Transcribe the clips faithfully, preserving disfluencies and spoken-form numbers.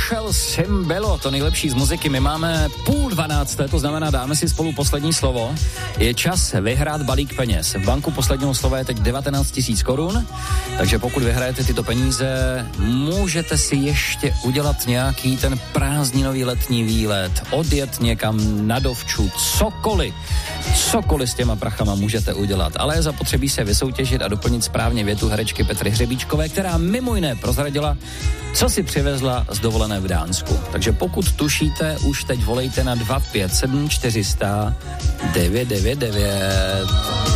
Michelle Cimbello, to nejlepší z muziky. My máme půl dvanácté, to znamená, dáme si spolu poslední slovo. Je čas vyhrát balík peněz. V banku posledního slova je teď devatenáct tisíc korun, takže pokud vyhrajete tyto peníze, můžete si ještě udělat nějaký ten prázdninový letní výlet, odjet někam na dovču, cokoliv. Cokoliv s těma prachama můžete udělat, ale je zapotřebí se vysoutěžit a doplnit správně větu herečky Petry Hřebíčkové, která mimo jiné prozradila, co si přivezla z dovolené v Dánsku. Takže pokud tušíte, už teď volejte na dva pět sedm čtyři sta devět devět devět.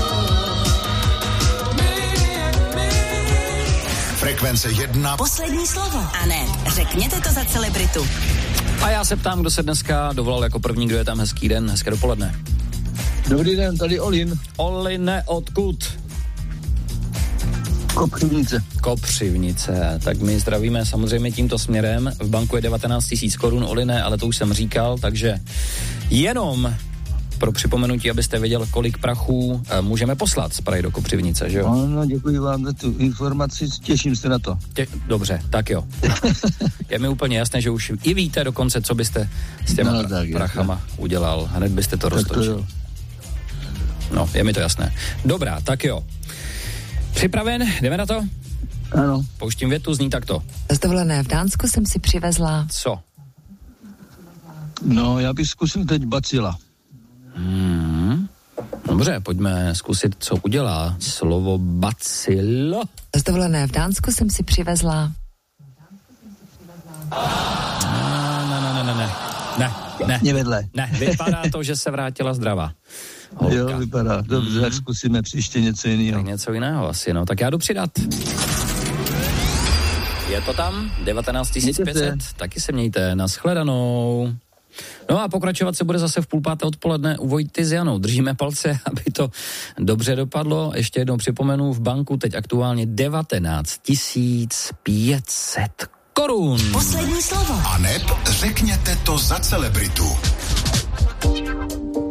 Frekvence jedna. Poslední slovo. A ne, řekněte to za celebritu. A já se ptám, kdo se dneska dovolal jako první, kdo je tam. Hezký den, hezké dopoledne. Dobrý den, tady Olin. Oline, odkud? Kopřivnice. Kopřivnice. Tak my zdravíme samozřejmě tímto směrem. V banku je devatenáct tisíc korun, Oline, ale to už jsem říkal, takže jenom pro připomenutí, abyste věděl, kolik prachů můžeme poslat z Prahy do Kopřivnice, že jo? No, no, děkuji vám za tu informaci, těším se na to. Tě, dobře, tak jo. Je mi úplně jasné, že už i víte dokonce, co byste s těma no, tak, prachama jasně udělal. Hned byste to roztočil. No, je mi to jasné. Dobrá, tak jo. Připraven? Jdeme na to? Ano. Pouštím větu, zní takto. Z dovolené v Dánsku jsem si přivezla... Co? No, já bych zkusil teď bacila. Hmm. Dobře, pojďme zkusit, co udělá slovo bacilo. Z dovolené v Dánsku jsem si přivezla... Ne, ne, ne, ne, ne. Ne, ne. Nevedle. Ne, vypadá to, že se vrátila zdravá. Holka. Jo, vypadá. Dobře, mm. tak zkusíme příště něco jiného. Tak něco jiného asi, no. Tak já jdu přidat. Je to tam? devatenáct tisíc pět set. Taky se mějte. Nashledanou. No a pokračovat se bude zase v půl páté odpoledne u Vojty s Janou. Držíme palce, aby to dobře dopadlo. Ještě jednou připomenu, v banku teď aktuálně devatenáct tisíc pět set korun. Poslední slovo. Aneb, řekněte to za celebritu.